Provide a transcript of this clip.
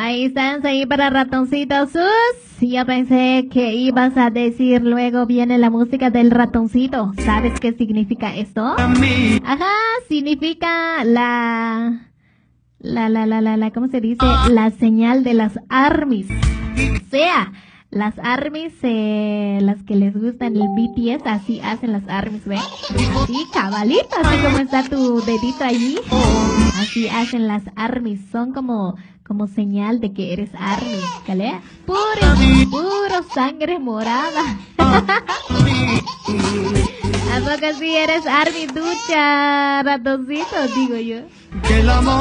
Ahí están, ahí para ratoncito sus. Yo pensé que ibas a decir luego viene la música del ratoncito. ¿Sabes qué significa esto? Ajá, significa ¿cómo se dice? La señal de las armies. O sea, las armies, las que les gustan el BTS, así hacen las armies, ¿ven? Así, cabalito, así como está tu dedito allí. Así hacen las armies, son como señal de que eres army, ¿vale? Puro sangre morada. ¿A poco sí eres army ducha, ratoncito? Digo yo.